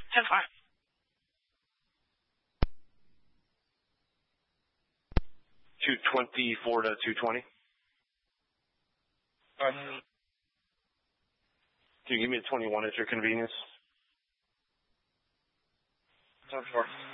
10-4. 224 to 220. Can you give me a 21 at your convenience? 10-4.